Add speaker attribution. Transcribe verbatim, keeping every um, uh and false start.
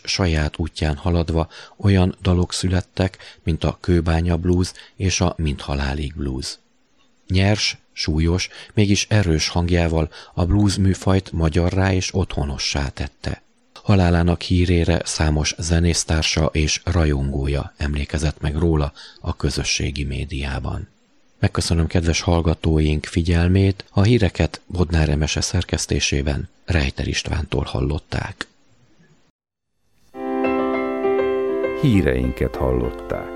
Speaker 1: saját útján haladva olyan dalok születtek, mint a Kőbánya blues és a Mint halálig blues. Nyers, súlyos, mégis erős hangjával a blues műfajt magyarrá és otthonossá tette. Halálának hírére számos zenésztársa és rajongója emlékezett meg róla a közösségi médiában. Megköszönöm kedves hallgatóink figyelmét, a híreket Bodnár Emese szerkesztésében Rejter Istvántól hallották.
Speaker 2: Híreinket hallották.